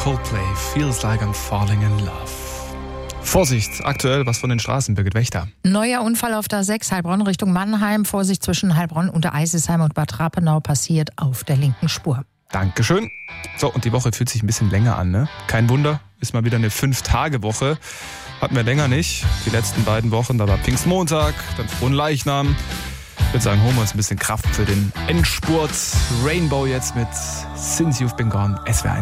Coldplay, Feels Like I'm Falling in Love. Vorsicht, aktuell was von den Straßen, Birgit Wächter. Neuer Unfall auf der 6 Heilbronn Richtung Mannheim. Vorsicht zwischen Heilbronn und der Eisesheim und Bad Rappenau passiert auf der linken Spur. Dankeschön. So, und die Woche fühlt sich ein bisschen länger an, ne? Kein Wunder, ist mal wieder eine 5-Tage-Woche. Hatten wir länger nicht. Die letzten beiden Wochen, da war Pfingstmontag, dann Fronleichnam. Ich würde sagen, holen wir uns ein bisschen Kraft für den Endspurt. Rainbow jetzt mit Since You've Been Gone, SWR 1.